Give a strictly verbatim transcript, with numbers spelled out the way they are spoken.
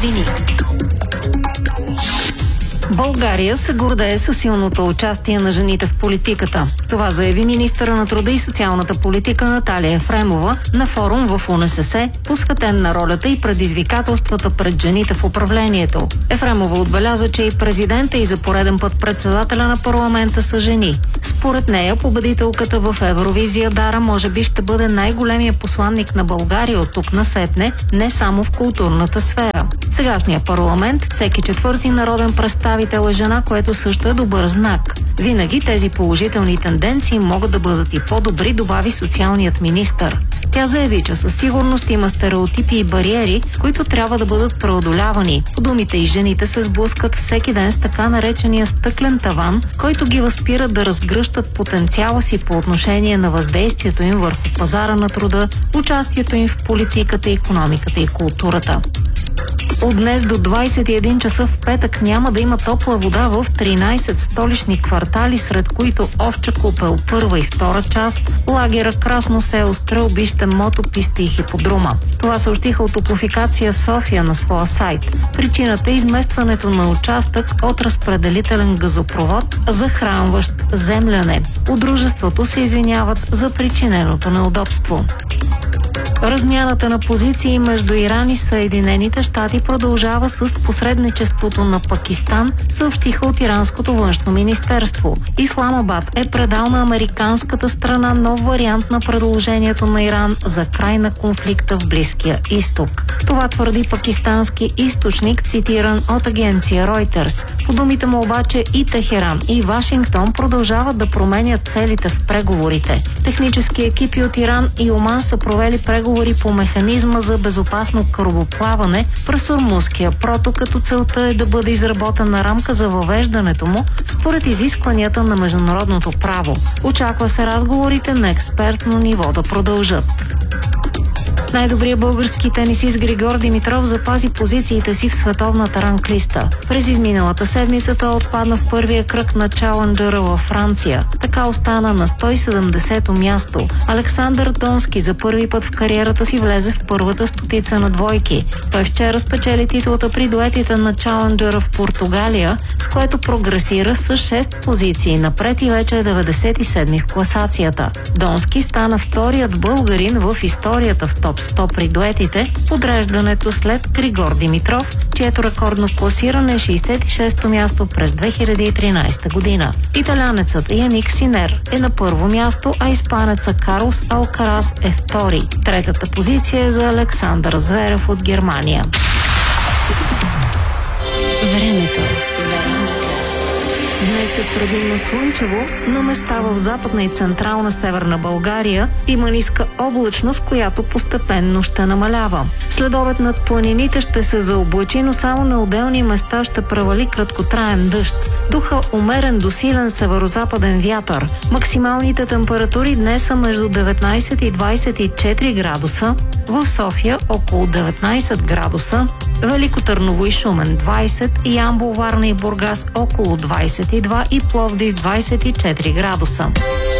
новини. България се гордее със силното участие на жените в политиката. Това заяви министъра на труда и социалната политика Наталия Ефремова на форум в УНСС, посветен на ролята и предизвикателствата пред жените в управлението. Ефремова отбеляза, че и президента и за пореден път председателя на парламента са жени. Според нея, победителката в Евровизия Дара може би ще бъде най-големия посланник на България от тук насетне, не само в културната сфера. Сегашният парламент, всеки четвърти народен представител е жена, което също е добър знак. Винаги тези положителни тенденции могат да бъдат и по-добри, добави социалният министър. Тя заяви, че със сигурност има стереотипи и бариери, които трябва да бъдат преодолявани. По думите и жените се сблъскат всеки ден с така наречения стъклен таван, който ги възпира да разгръщат потенциала си по отношение на въздействието им върху пазара на труда, участието им в политиката, икономиката и културата. От днес до двайсет и един часа в петък няма да има топла вода в тринайсет столични квартали, сред които Овча купел, първа и втора част, лагера Красно село, Стрелбище, мотописти и хиподрума. Това съобщиха от Топлофикация София на своя сайт. Причината е изместването на участък от разпределителен газопровод, захранващ земляне. От дружеството се извиняват за причиненото неудобство. Размяната на позиции между Иран и Съединените щати продължава с посредничеството на Пакистан, съобщиха от иранското външно министерство. Исламабад е предал на американската страна нов вариант на предложението на Иран за край на конфликта в Близкия изток. Това твърди пакистански източник, цитиран от агенция Reuters. По думите му обаче и Техеран, и Вашингтон продължават да променят целите в преговорите. Технически екипи от Иран и Оман са провели преговори по механизма за безопасно корабоплаване през Ормузския проток, като целта е да бъде изработена рамка за въвеждането му според изискванията на международното право. Очаква се разговорите на експертно ниво да продължат. Най-добрият български тенисист Григор Димитров запази позициите си в световната ранглиста. През изминалата седмица той отпадна в първия кръг на Чалендъра във Франция. Така остана на сто и седемдесето място. Александър Донски за първи път в кариерата си влезе в първата стотица на двойки. Той вчера спечели титлата при дуетите на Чалендъра в Португалия, с което прогресира с шест позиции напред и вече е деветдесет и седми в класацията. Донски стана вторият българин в историята в топ сто при дуетите, подреждането след Григор Димитров, чието рекордно класиране е шейсет и шесто място през две хиляди и тринайсета година. Италянецът Яник Синер е на първо място, а испанецът Карлос Алкарас е втори. Третата позиция е за Александър Зверев от Германия. Времето. Днес е предимно слънчево, но места в западна и централна северна България има ниска облачност, която постепенно ще намалява. След обед над планините ще се заоблачи, но само на отделни места ще превали краткотраен дъжд. Духа умерен до силен северозападен вятър. Максималните температури днес са между деветнайсет и двайсет и четири градуса, в София около деветнайсет градуса, Велико Търново и Шумен двайсет, Ямбол, Варна и Бургас около двайсет и два и Пловдив двайсет и четири градуса.